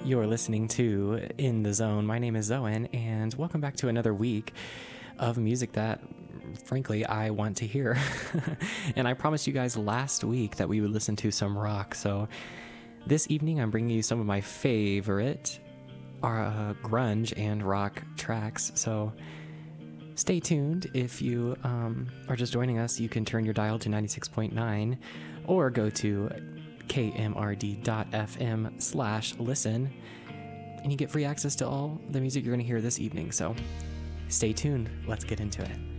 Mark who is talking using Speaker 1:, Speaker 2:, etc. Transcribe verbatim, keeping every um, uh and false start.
Speaker 1: You're listening to In the Zone. My name is Zoen, and welcome back to another week of music that, frankly, I want to hear. And I promised you guys last week that we would listen to some rock, so this evening I'm bringing you some of my favorite uh, grunge and rock tracks, so stay tuned. If you um, are just joining us, you can turn your dial to ninety-six point nine or go to kmrd.fm slash listen, and you get free access to all the music you're going to hear this evening. So stay tuned. Let's get into it.